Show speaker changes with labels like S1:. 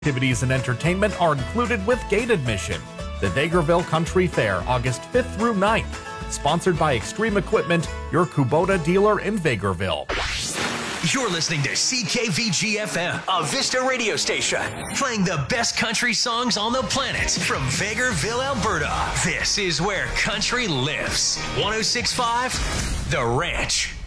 S1: Activities and entertainment are included with gate admission. The Vegreville Country Fair, August 5th through 9th. Sponsored by Extreme Equipment, your Kubota dealer in Vegreville.
S2: You're listening to CKVG-FM, a Vista radio station, playing the best country songs on the planet from Vegreville, Alberta. This is where country lives. 106.5, The Ranch.